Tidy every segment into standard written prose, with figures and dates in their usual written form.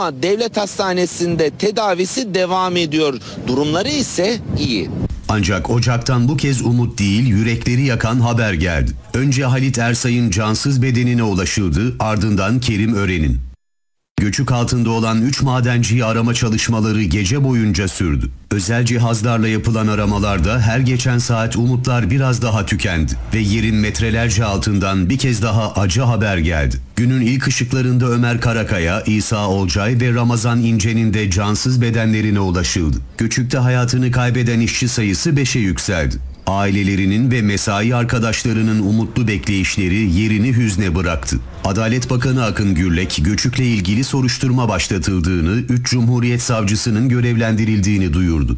Devlet hastanesinde tedavisi devam ediyor. Durumları ise iyi. Ancak ocaktan bu kez umut değil, yürekleri yakan haber geldi. Önce Halit Ersay'ın cansız bedenine ulaşıldı, ardından Kerim Ören'in. Göçük altında olan 3 madenciyi arama çalışmaları gece boyunca sürdü. Özel cihazlarla yapılan aramalarda her geçen saat umutlar biraz daha tükendi ve yerin metrelerce altından bir kez daha acı haber geldi. Günün ilk ışıklarında Ömer Karakaya, İsa Olcay ve Ramazan İnce'nin de cansız bedenlerine ulaşıldı. Göçükte hayatını kaybeden işçi sayısı 5'e yükseldi. Ailelerinin ve mesai arkadaşlarının umutlu bekleyişleri yerini hüzne bıraktı. Adalet Bakanı Akın Gürlek, göçükle ilgili soruşturma başlatıldığını, 3 Cumhuriyet Savcısının görevlendirildiğini duyurdu.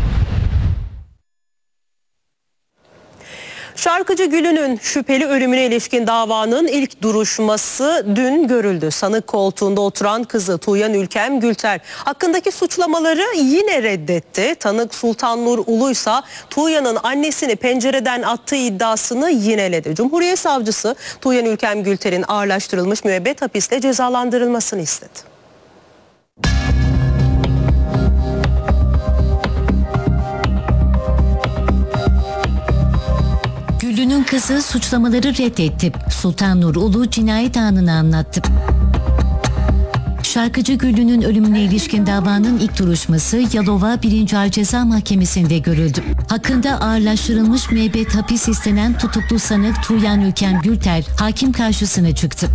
Şarkıcı Güllü'nün şüpheli ölümüne ilişkin davanın ilk duruşması dün görüldü. Sanık koltuğunda oturan kızı Tuğyan Ülkem Gülter hakkındaki suçlamaları yine reddetti. Tanık Sultan Nur Ulu ise Tuğyan'ın annesini pencereden attığı iddiasını yineledi. Cumhuriyet Savcısı Tuğyan Ülkem Gülter'in ağırlaştırılmış müebbet hapisle cezalandırılmasını istedi. Güllü'nün kızı suçlamaları reddetti. Sultan Nur Ulu cinayet anını anlattı. Şarkıcı Güllü'nün ölümüne ilişkin davanın ilk duruşması Yalova 1. Ağır Ceza Mahkemesi'nde görüldü. Hakkında ağırlaştırılmış müebbet hapis istenen tutuklu sanık Tuğyan Ülkem Gülter hakim karşısına çıktı.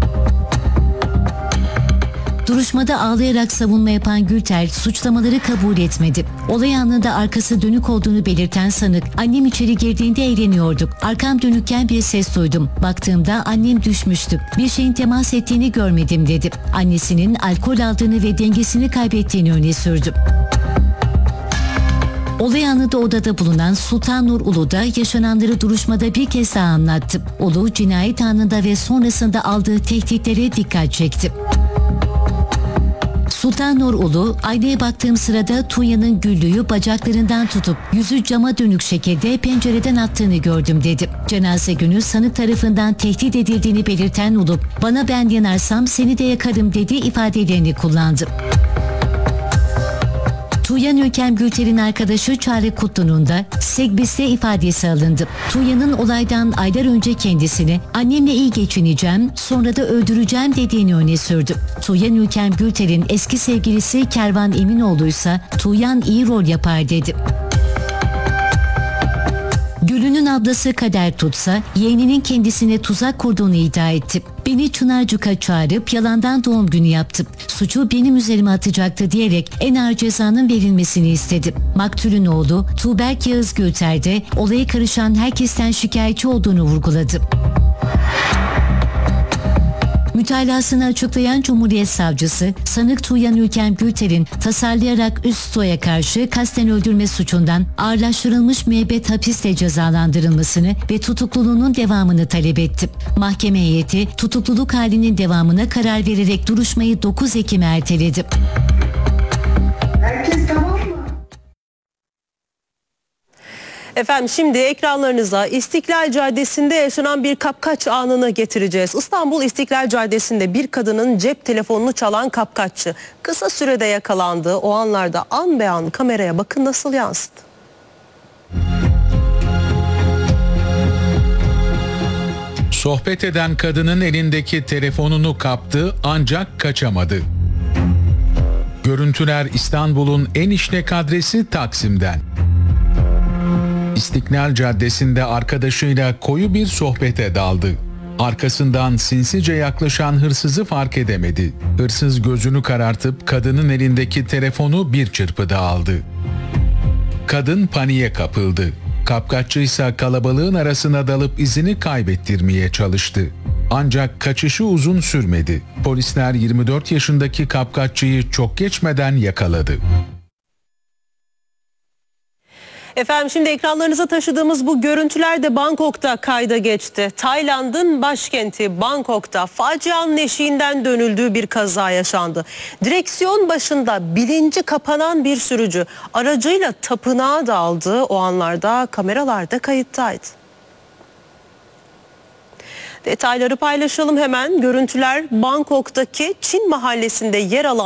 Duruşmada ağlayarak savunma yapan Gülter suçlamaları kabul etmedi. Olay anında arkası dönük olduğunu belirten sanık, "Annem içeri girdiğinde eğleniyorduk. Arkam dönükken bir ses duydum. Baktığımda annem düşmüştü. Bir şeyin temas ettiğini görmedim" dedi. Annesinin alkol aldığını ve dengesini kaybettiğini öne sürdü. Olay anında odada bulunan Sultan Nur Ulu da yaşananları duruşmada bir kez daha anlattı. Ulu cinayet anında ve sonrasında aldığı tehditlere dikkat çekti. Sultan Nur Ulu, "Aynaya baktığım sırada Tuğyan'ın Güllü'yü bacaklarından tutup yüzü cama dönük şekilde pencereden attığını gördüm" dedi. Cenaze günü sanık tarafından tehdit edildiğini belirten Ulu, "Bana ben yanarsam seni de yakarım" dedi ifadelerini kullandı. Tuğyan Ülkem Gülter'in arkadaşı Çağrı Kutlu'nun da Segbis'te ifadesi alındı. Tuğyan'ın olaydan aylar önce kendisine "Annemle iyi geçineceğim, sonra da öldüreceğim" dediğini öne sürdü. Tuğyan Ülkem Gülter'in eski sevgilisi Kervan Eminoğlu ise "Tuğyan iyi rol yapar" dedi. Güllü'nün ablası Kader Tutsa, yeğeninin kendisine tuzak kurduğunu iddia etti. "Beni Çınarcık'a çağırıp yalandan doğum günü yaptı. Suçu benim üzerime atacaktı" diyerek en ağır cezanın verilmesini istedi. Maktulün oğlu Tuğberk Yağız Gülter de olaya karışan herkesten şikayetçi olduğunu vurguladı. Mütalasını açıklayan Cumhuriyet Savcısı, sanık Tuğyan Ülkem Gülter'in tasarlayarak üst stoya karşı kasten öldürme suçundan ağırlaştırılmış müebbet hapisle cezalandırılmasını ve tutukluluğunun devamını talep etti. Mahkeme heyeti tutukluluk halinin devamına karar vererek duruşmayı 9 Ekim'e erteledi. Herkes tamam mı? Efendim şimdi ekranlarınıza İstiklal Caddesi'nde yaşanan bir kapkaç anını getireceğiz. İstanbul İstiklal Caddesi'nde bir kadının cep telefonunu çalan kapkaççı kısa sürede yakalandı. O anlarda an be an kameraya bakın nasıl yansıdı. Sohbet eden kadının elindeki telefonunu kaptı ancak kaçamadı. Görüntüler İstanbul'un en işlek adresi Taksim'den. İstiklal Caddesi'nde arkadaşıyla koyu bir sohbete daldı. Arkasından sinsice yaklaşan hırsızı fark edemedi. Hırsız gözünü karartıp kadının elindeki telefonu bir çırpıda aldı. Kadın paniğe kapıldı. Kapkaççı ise kalabalığın arasına dalıp izini kaybettirmeye çalıştı. Ancak kaçışı uzun sürmedi. Polisler 24 yaşındaki kapkaççıyı çok geçmeden yakaladı. Efendim şimdi ekranlarınıza taşıdığımız bu görüntüler de Bangkok'ta kayda geçti. Tayland'ın başkenti Bangkok'ta facianın eşiğinden dönüldüğü bir kaza yaşandı. Direksiyon başında bilinci kapanan bir sürücü aracıyla tapınağa daldı. O anlarda kameralarda kayıttaydı. Detayları paylaşalım hemen. Görüntüler Bangkok'taki Çin mahallesinde yer alan